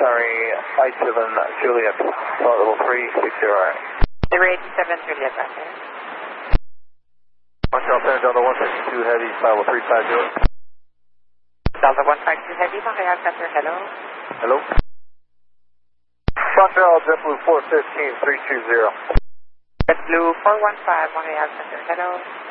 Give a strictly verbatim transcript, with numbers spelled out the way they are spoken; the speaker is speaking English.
Sorry, five seven Juliet, flight level three six zero. zero eight seven Juliet, okay. Montreal Center, Delta one fifty-two Heavy, flight level three five zero. Delta one five two Heavy, Montreal Center, hello. Hello. Montreal JetBlue four fifteen three two zero. JetBlue four one five, Montreal Center, hello.